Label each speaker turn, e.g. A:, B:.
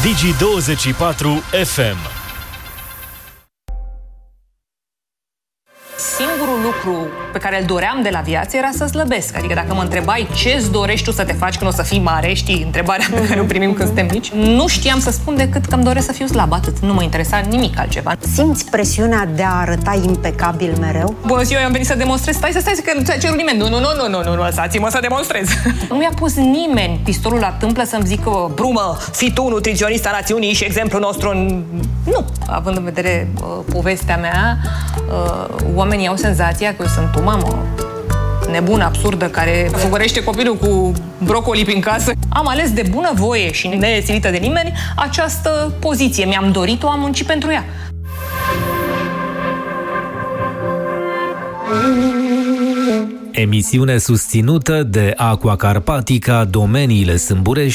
A: Digi24 FM.
B: Singurul lucru pe care îl doream de la viață era să slăbesc. Adică dacă mă întrebai ce-ți dorești tu să te faci când o să fii mare, știi, întrebarea pe care o primim când suntem mici, nu știam să spun decât că îmi doresc să fiu slabă, atât. Nu mă interesa nimic altceva.
C: Simți presiunea de a arăta impecabil mereu?
B: Bună ziua, eu am venit să demonstrez. Stai, că nu ți-a cerut nimeni. Nu, lăsați-mă să demonstrez. Nu mi-a pus nimeni pistolul la tâmplă să-mi zică: Brumă, fii tu nutriționista națiunii și exemplul nostru în... Nu. Având în vedere povestea mea, oamenii au senzația că eu sunt o mamă nebună, absurdă, care fugărește copilul cu brocoli prin casă. Am ales de bună voie și nețilită de nimeni această poziție. Mi-am dorit-o, am muncit pentru ea.
D: Emisiune susținută de Aqua Carpatica, Domeniile Sâmburești